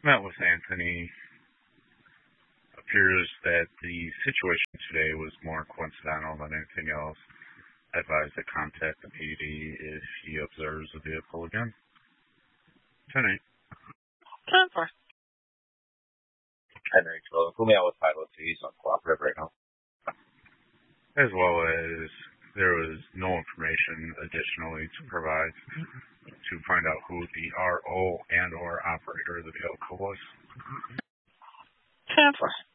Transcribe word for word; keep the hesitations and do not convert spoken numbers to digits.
Met with Anthony. Appears that the situation today was more coincidental than anything else. I advise to contact the P D if he observes the vehicle again. ten eight. ten four. Henry twelve. Who may I with pilot? He's uncooperative right now. As well as there was no information additionally to provide to find out who the R O and or operator of the vehicle was. ten four.